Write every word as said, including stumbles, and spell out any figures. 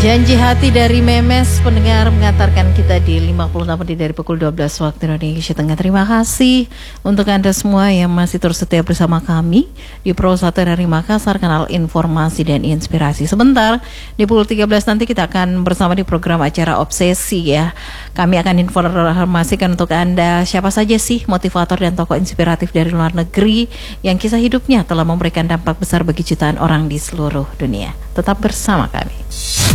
Janji hati dari Memes pendengar mengantarkan kita di lima puluh enam menit dari pukul dua belas waktu Indonesia Tengah. Terima kasih untuk Anda semua yang masih terus setia bersama kami di Pro satu dari Makassar, kanal informasi dan inspirasi. Sebentar di pukul tiga belas nanti kita akan bersama di program acara Obsesi ya. Kami akan informasikan untuk Anda siapa saja sih motivator dan tokoh inspiratif dari luar negeri yang kisah hidupnya telah memberikan dampak besar bagi jutaan orang di seluruh dunia. Tetap bersama kami.